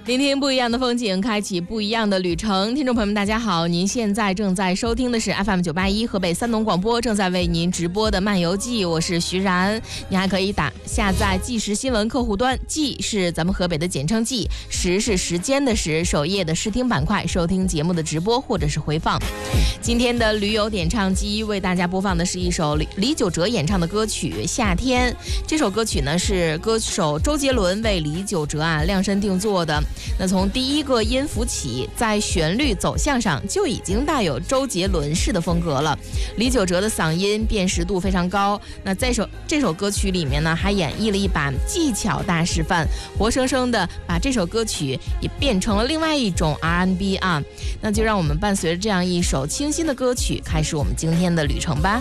聆听不一样的风景，开启不一样的旅程。听众朋友们，大家好，您现在正在收听的是 FM 981河北三农广播正在为您直播的漫游记，我是徐然。你还可以下载即时新闻客户端，即是咱们河北的简称即，时是时间的时，首页的试听板块收听节目的直播或者是回放。今天的驴友点唱机为大家播放的是一首李玖哲演唱的歌曲《夏天》。这首歌曲呢是歌手周杰伦为李玖哲量身定做的。那从第一个音符起，在旋律走向上就已经带有周杰伦式的风格了。李玖哲的嗓音辨识度非常高，那在这首歌曲里面呢，还演绎了一把技巧大示范，活生生的把这首歌曲也变成了另外一种 R&B 啊。那就让我们伴随着这样一首清新的歌曲，开始我们今天的旅程吧。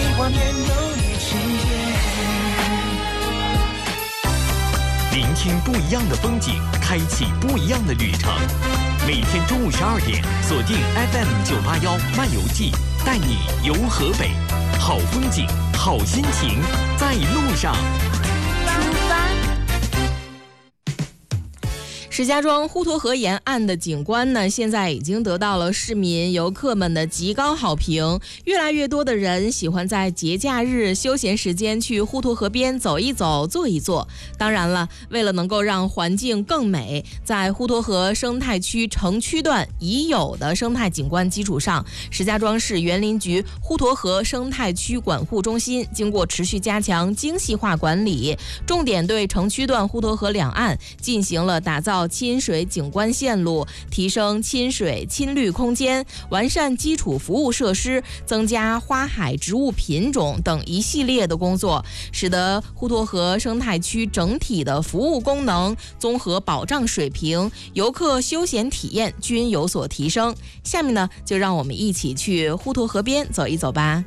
聆听不一样的风景，开启不一样的旅程。每天中午12点，锁定 FM 981漫游记，带你游河北，好风景，好心情，在路上。 出发。石家庄滹沱河沿岸的景观呢，现在已经得到了市民游客们的极高好评。越来越多的人喜欢在节假日休闲时间去滹沱河边走一走、坐一坐。当然了，为了能够让环境更美，在滹沱河生态区城区段已有的生态景观基础上，石家庄市园林局滹沱河生态区管护中心经过持续加强精细化管理，重点对城区段滹沱河两岸进行了打造亲水景观线路，提升亲水亲绿空间，完善基础服务设施，增加花海植物品种等一系列的工作，使得滹沱河生态区整体的服务功能、综合保障水平、游客休闲体验均有所提升。下面呢，就让我们一起去滹沱河边走一走吧。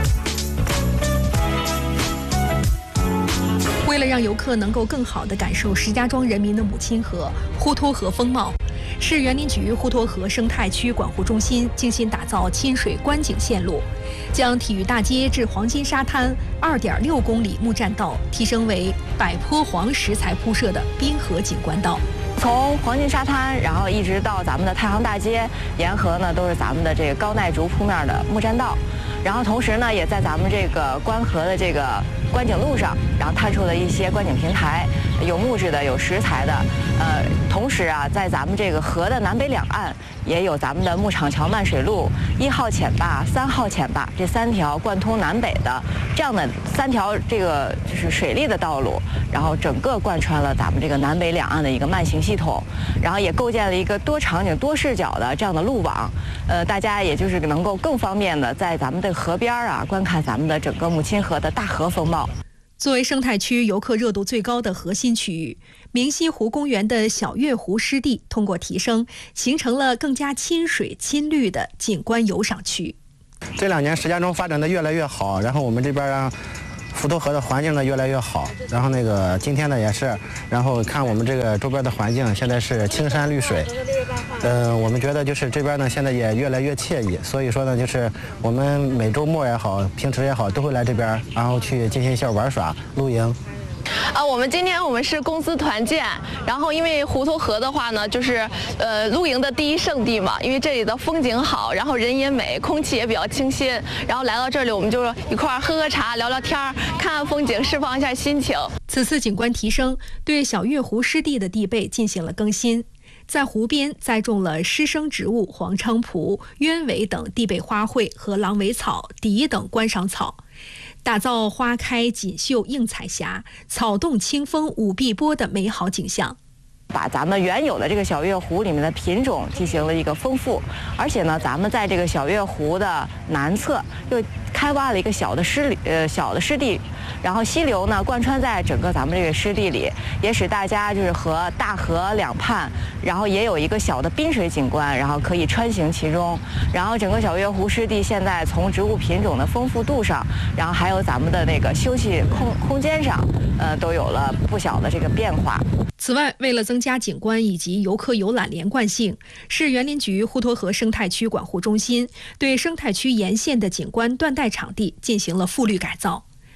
为了让游客能够更好地感受石家庄人民的母亲河滹沱河风貌，市园林局滹沱河生态区管护中心精心打造亲水观景线路，将体育大街至黄金沙滩2.6公里木栈道提升为柏坡黄石材铺设的滨河景观道。 从黄金沙滩，然后一直到咱们的太行大街，沿河呢都是咱们的这个高耐竹铺面的木栈道，然后同时呢，也在咱们这个观河的这个观景路上，然后探出了一些观景平台，有木质的，有石材的，同时啊，在咱们这个河的南北两岸，也有咱们的牧场桥漫水路、1号浅坝、3号浅坝这3条贯通南北的这样的3条这个就是水利的道路，然后整个贯穿了咱们这个南北两岸的一个慢行系统，然后也构建了一个多场景多视角的这样的路网，大家也就是能够更方便的在咱们的河边啊观看咱们的整个母亲河的大河风貌。 作为生态区游客热度最高的核心区域，明溪湖公园的小月湖湿地通过提升，形成了更加亲水亲绿的景观游赏区。 这2年石家庄发展的越来越好，然后我们这边滹沱河的环境呢越来越好，然后今天呢也是，然后看我们这个周边的环境，现在是青山绿水，我们觉得就是这边呢现在也越来越惬意，所以说呢就是我们每周末也好，平时也好，都会来这边，然后去进行一下玩耍、露营。 今天我们是公司团建，然后因为滹沱河的话呢，就是露营的第一圣地嘛，因为这里的风景好，然后人也美，空气也比较清新，然后来到这里我们就一块儿喝喝茶、聊聊天、看看风景，释放一下心情。 此次景观提升对小月湖湿地的地被进行了更新，在湖边栽种了湿生植物黄菖蒲、鸢尾等地被花卉和狼尾草、荻等观赏草，打造花开锦绣映彩霞、草动清风舞碧波的美好景象。 把咱们原有的这个小月湖里面的品种进行了一个丰富，而且呢，咱们在这个小月湖的南侧又开挖了一个小的湿地，然后溪流呢贯穿在整个咱们这个湿地里，也使大家就是和大河两畔，然后也有一个小的滨水景观，然后可以穿行其中。然后整个小月湖湿地现在从植物品种的丰富度上，然后还有咱们的那个休息空间上，都有了不小的这个变化。 此外，为了增加景观以及游客游览连贯性，市园林局滹沱河生态区管护中心对生态区沿线的景观断代场地进行了复绿改造。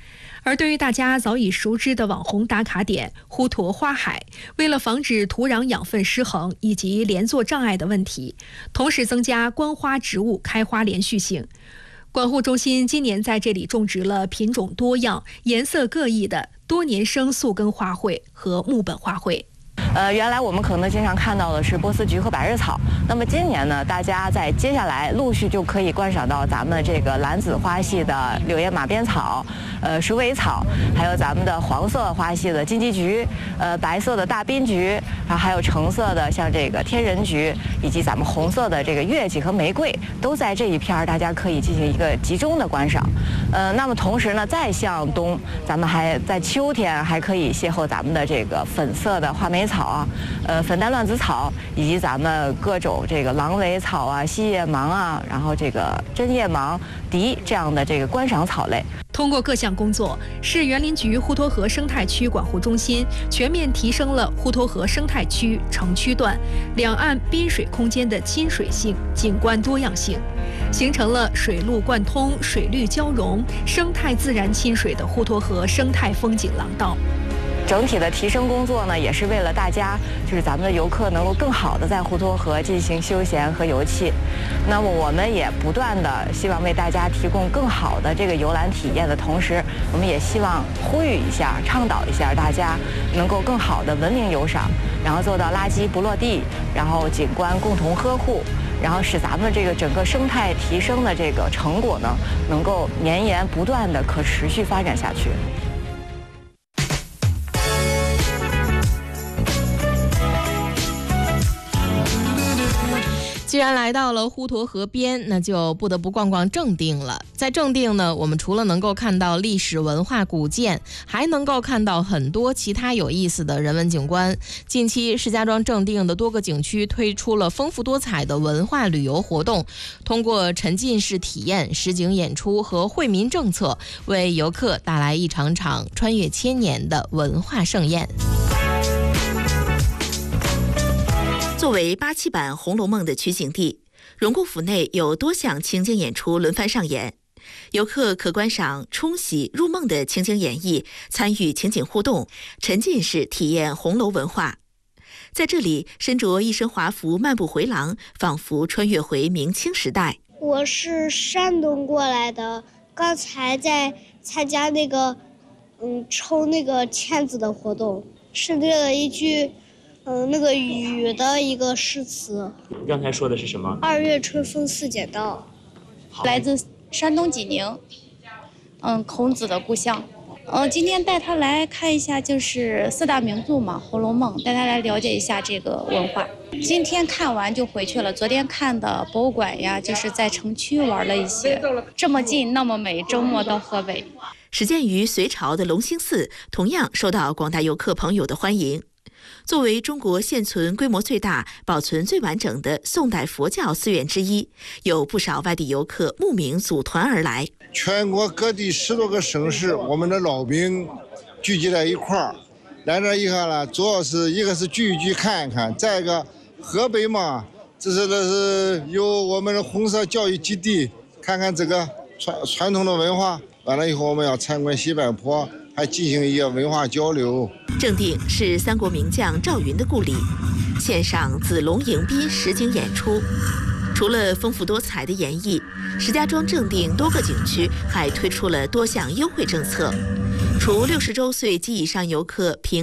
而对于大家早已熟知的网红打卡点滹沱花海，为了防止土壤养分失衡以及连坐障碍的问题，同时增加观花植物开花连续性，管护中心今年在这里种植了品种多样、颜色各异的多年生宿根花卉和木本花卉。 原来我们可能经常看到的是波斯菊和百日草，那么今年呢，大家在接下来陆续就可以观赏到咱们这个蓝紫花系的柳叶马鞭草、鼠尾草，还有咱们的黄色花系的金鸡菊，白色的大滨菊，然后还有橙色的像这个天人菊，以及咱们红色的这个月季和玫瑰，都在这一片大家可以进行一个集中的观赏。那么同时呢，再向东，咱们还在秋天还可以邂逅咱们的这个粉色的画眉草啊，粉黛乱子草，以及咱们各种这个狼尾草啊、细叶芒啊，然后这个针叶芒、荻这样的这个观赏草类。 通过各项工作，市园林局滹沱河生态区管护中心全面提升了滹沱河生态区城区段两岸滨水空间的亲水性、景观多样性，形成了水陆贯通、水绿交融、生态自然亲水的滹沱河生态风景廊道。 整体的提升工作呢，也是为了大家，就是咱们的游客能够更好的在滹沱河进行休闲和游憩。那么我们也不断的希望为大家提供更好的这个游览体验的同时，我们也希望呼吁一下、倡导一下大家能够更好的文明游赏，然后做到垃圾不落地，然后景观共同呵护，然后使咱们这个整个生态提升的这个成果呢，能够绵延不断的可持续发展下去。 既然来到了滹沱河边，那就不得不逛逛正定了。在正定呢，我们除了能够看到历史文化古建，还能够看到很多其他有意思的人文景观。近期石家庄正定的多个景区推出了丰富多彩的文化旅游活动，通过沉浸式体验、实景演出和惠民政策，为游客带来一场场穿越千年的文化盛宴。 作为87版《红楼梦》的取景地，荣国府内有多项情景演出轮番上演，游客可观赏冲洗入梦的情景演绎，参与情景互动，沉浸式体验红楼文化。在这里，身着一身华服漫步回廊，仿佛穿越回明清时代。 我是山东过来的，刚才在参加那个抽那个签子的活动，是列了一句那个雨的一个诗词。 你刚才说的是什么 ？2月春风似剪刀。 来自山东济宁，孔子的故乡。今天带他来看一下，就是4大名著嘛，《红楼梦》，带他来了解一下这个文化。今天看完就回去了，昨天看的博物馆呀，就是在城区玩了一些。这么近，那么美，周末到河北。 始建于隋朝的隆兴寺，同样受到广大游客朋友的欢迎。作为中国现存规模最大、保存最完整的宋代佛教寺院之一，有不少外地游客慕名组团而来。 全国各地10多个省市，我们的老兵聚集在一块儿，来这一看了，主要是一个是聚一聚看一看，再一个河北嘛，这是有我们的红色教育基地，看看这个传统的文化。完了以后，我们要参观西柏坡，还进行一个文化交流。 正定是三国名将赵云的故里，线上子龙迎宾实景演出。除了丰富多彩的演绎，石家庄正定多个景区还推出了多项优惠政策，除60周岁及以上游客凭